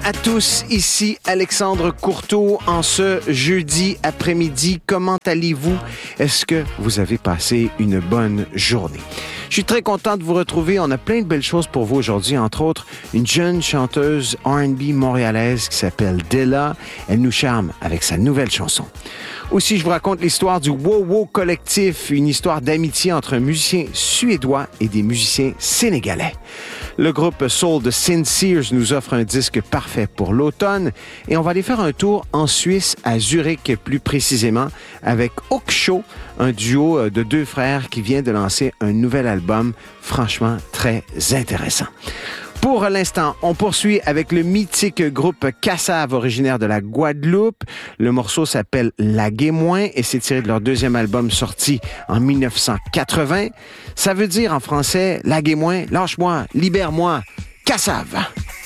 à tous, ici Alexandre Courteau en ce jeudi après-midi. Comment allez-vous? Est-ce que vous avez passé une bonne journée? Je suis très content de vous retrouver. On a plein de belles choses pour vous aujourd'hui, entre autres une jeune chanteuse R&B montréalaise qui s'appelle Della. Elle nous charme avec sa nouvelle chanson. Aussi, je vous raconte l'histoire du Wow Wow Collectif, une histoire d'amitié entre un musicien suédois et des musiciens sénégalais. Le groupe soul de Sincere nous offre un disque parfait pour l'automne et on va aller faire un tour en Suisse, à Zurich plus précisément, avec Oksho, un duo de deux frères qui vient de lancer un nouvel album franchement très intéressant. Pour l'instant, on poursuit avec le mythique groupe Cassave, originaire de la Guadeloupe. Le morceau s'appelle La Guémoin et c'est tiré de leur deuxième album sorti en 1980. Ça veut dire en français, La Guémoin, lâche-moi, libère-moi, Cassave.